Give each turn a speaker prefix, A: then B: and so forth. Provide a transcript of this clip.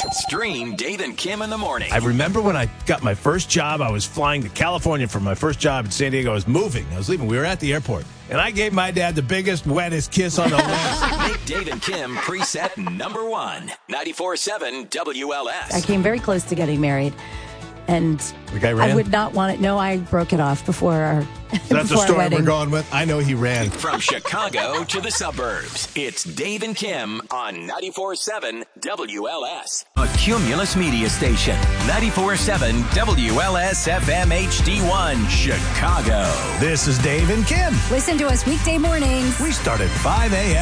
A: Stream Dave and Kim in the morning.
B: I remember when I got my first job, I was flying to California for my first job in San Diego. I was moving. I was leaving. We were at the airport. And I gave my dad the biggest, wettest kiss on the lips.
A: Make Dave and Kim preset number 1. 94.7 WLS.
C: I came very close to getting married. And
B: The guy ran?
C: I would not want it. No, I broke it off before our
B: That's the
C: before our
B: story
C: wedding.
B: we're going with. I know he ran.
A: From Chicago to the suburbs, it's Dave and Kim on 94.7 WLS. A Cumulus media station. 94.7 WLS FM HD1 Chicago.
B: This is Dave and Kim.
C: Listen to us weekday mornings.
B: We start at 5 a.m.